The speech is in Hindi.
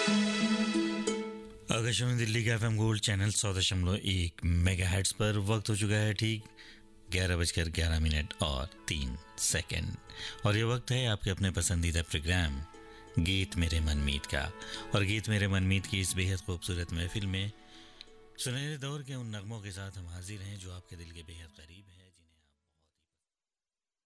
आकाशवाणी दिल्ली का एफएम गोल्ड चैनल 100.1 मेगाहर्ट्ज पर वक्त हो चुका है ठीक 11:11 और 3 सेकंड। और ये वक्त है आपके अपने पसंदीदा प्रोग्राम गीत मेरे मनमीत का। और गीत मेरे मनमीत की इस बेहद खूबसूरत महफिल में सुनहरे दौर के उन नगमों के साथ हम हाजिर हैं जो आपके दिल के बेहद करीब हैं।